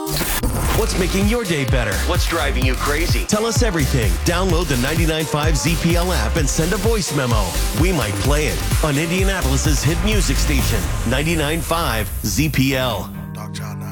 What's making your day better? What's driving you crazy? Tell us everything. Download the 99.5 ZPL app and send a voice memo. We might play it on Indianapolis's hit music station, 99.5 ZPL. Dog John